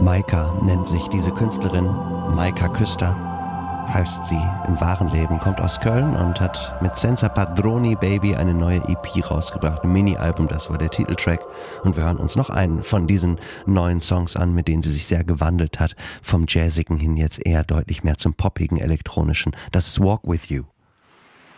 Maika nennt sich diese Künstlerin, Maika Küster heißt sie im wahren Leben, kommt aus Köln und hat mit Senza Padroni Baby eine neue EP rausgebracht, ein Mini-Album, das war der Titeltrack. Und wir hören uns noch einen von diesen neuen Songs an, mit denen sie sich sehr gewandelt hat, vom Jazzigen hin jetzt eher deutlich mehr zum poppigen, elektronischen. Das ist Walk With You.